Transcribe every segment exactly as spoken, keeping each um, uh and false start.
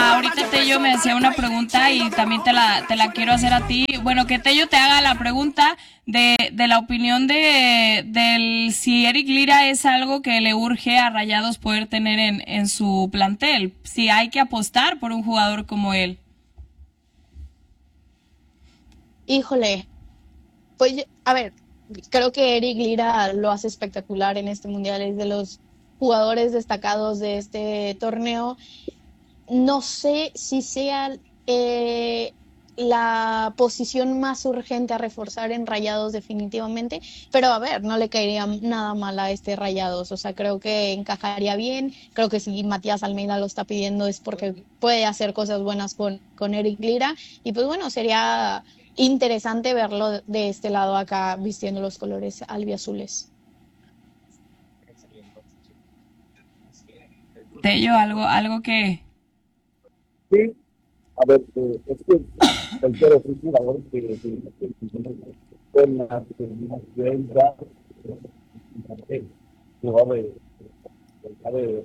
ahorita Tello me hacía una pregunta y también te la, te la quiero hacer a ti. Bueno, que Tello te haga la pregunta de, de la opinión de del si Eric Lira es algo que le urge a Rayados poder tener en, en su plantel. Si hay que apostar por un jugador como él. Híjole, pues a ver, creo que Eric Lira lo hace espectacular en este mundial, es de los jugadores destacados de este torneo. No sé si sea eh, la posición más urgente a reforzar en Rayados definitivamente, pero a ver, no le caería nada mal a este Rayados, o sea, creo que encajaría bien, creo que si Matías Almeida lo está pidiendo es porque puede hacer cosas buenas con, con Eric Lira, y pues bueno, sería interesante verlo de este lado acá vistiendo los colores albiazules. Tello, algo, algo que... Sí, a ver, eh, es que cualquier otro jugador que que- que- que- con la venta, jugador de de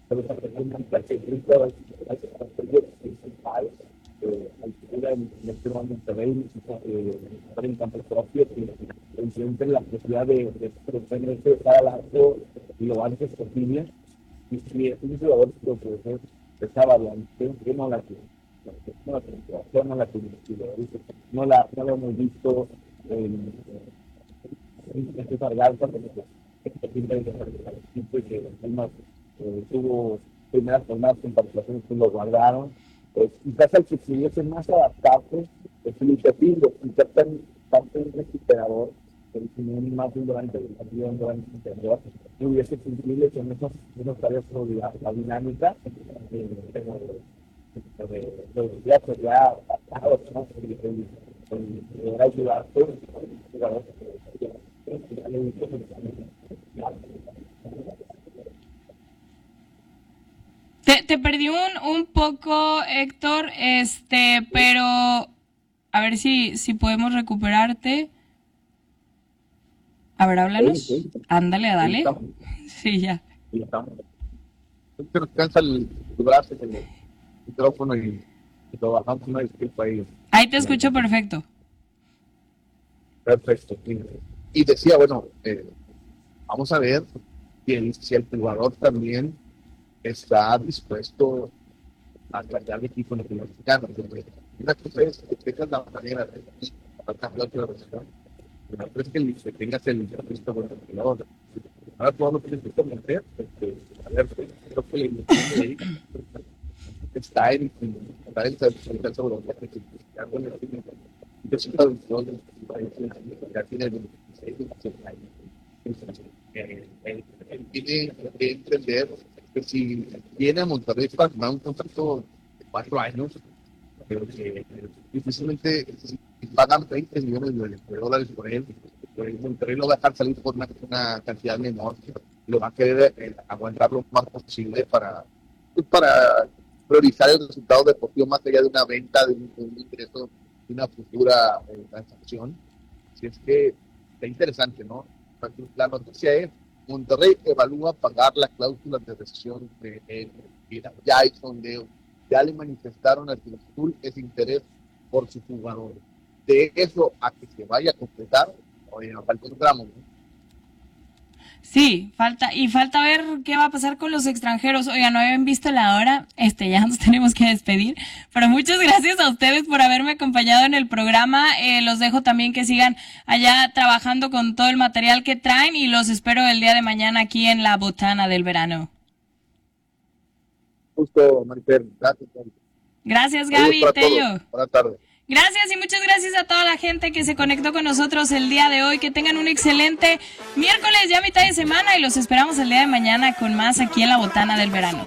la posibilidad de de proponerse cada acto lo antes posible. Y si es un jugador que esa variante, que no la tiene, no la tiene, no la tiene, no la, no la hemos visto en en este Garganta, que que además eh, tuvo primeras jornadas con participaciones que lo guardaron, pues quizás el que pudiese más adaptarse, es limitativo, quizás tan, tanto un recuperador, el Simeone más un durante el partido, un durante el interior, y hubiese cumplido con esos, esos tareas sobre la, la dinámica, eh, pero, pero de los días pues ya pasados, ¿no? El, el, el, el ayudar, pues, jugadores que ya le gustó, Te, te perdí un, un poco, Héctor, este, pero a ver si, si podemos recuperarte. A ver, háblanos. sí, sí. Ándale, Ahí dale. estamos, Sí, ya. ahí estamos. Se nos cansa el, el brazo, el micrófono y, y lo bajamos una disculpa ahí. Ahí te escucho perfecto. Perfecto. Y, y decía, bueno, eh, vamos a ver si el, si el jugador también está dispuesto a cambiar de equipo latinoamericano. Una cosa es que tengas la manera de cambiar la relación. La otra es que el- que tengas el visto con el jugador. Ahora tú no tienes que convencer. Este, a ver, creo que la intención de Eric está en está en ser sobre los viajes que ya con el equipo. Yo soy traductor de los países, ya tiene veintiséis, veintisiete años. Entonces, eh, él, él tiene que entender que si viene a Monterrey para firmar un contrato de cuatro años, pero que eh, difícilmente si pagan veinte millones de, de dólares por él, pues Monterrey lo va a dejar salir por una, una cantidad menor, lo va a querer eh, aguantar lo más posible para, pues, para priorizar el resultado deportivo más allá de una venta, de un, de un ingreso, de una futura eh, transacción. Así es que está interesante, ¿no? La noticia es, Monterrey evalúa pagar la cláusula de rescisión de él. Ya hay sondeo, ya le manifestaron al Cruz Azul ese interés por su jugador. De eso a que se vaya a completar, oye, nos falta un tramo, ¿no? Sí, falta, y falta ver qué va a pasar con los extranjeros. Oiga, no habían visto la hora, este, ya nos tenemos que despedir, pero muchas gracias a ustedes por haberme acompañado en el programa. Eh, los dejo también que sigan allá trabajando con todo el material que traen y los espero el día de mañana aquí en la Botana del Verano. Justo, Marifer, gracias. Gracias, Gaby, Tello. Buenas tardes. Gracias y muchas gracias a toda la gente que se conectó con nosotros el día de hoy. Que tengan un excelente miércoles, ya mitad de semana, y los esperamos el día de mañana con más aquí en la Botana del Verano.